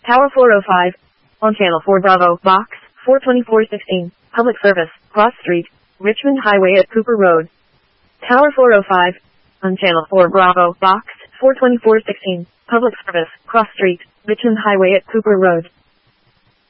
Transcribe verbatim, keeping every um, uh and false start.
Tower four oh five. On Channel four Bravo, Box four twenty-four sixteen. Public service, Cross Street, Richmond Highway at Cooper Road. Tower four oh five. On Channel four Bravo, Box four twenty-four sixteen. Public service, Cross Street, Richmond Highway at Cooper Road.